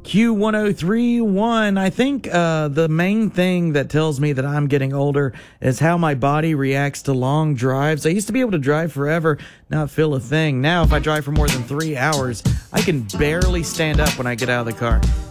Q1031. I think the main thing that tells me that I'm getting older is how my body reacts to long drives. I used to be able to drive forever, not feel a thing. Now, if I drive for more than 3 hours, I can barely stand up when I get out of the car.